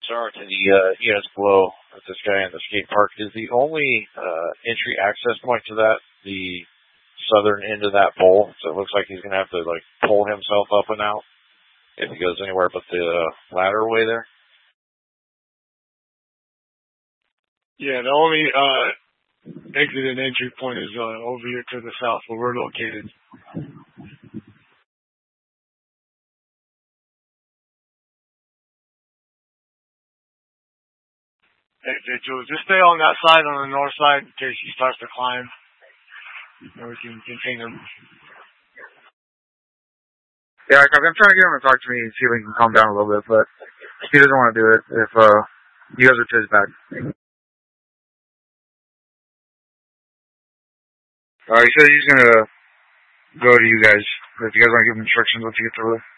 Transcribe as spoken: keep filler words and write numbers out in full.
Sorry to the uh, units below with this guy in the skate park. Is the only uh, entry access point to that the southern end of that pole? So it looks like he's going to have to like pull himself up and out if he goes anywhere but the uh, ladder way there. Yeah, the only uh, exit and entry point is uh, over here to the south where we're located. Hey, Vigil, just stay on that side, on the north side, in case he starts to climb. And we can contain him. Yeah, I've been trying to get him to talk to me and see if he can calm down a little bit, but he doesn't want to do it if uh, you guys are to his back. Uh, he said he's going to go to you guys. If you guys want to give him instructions once you get to the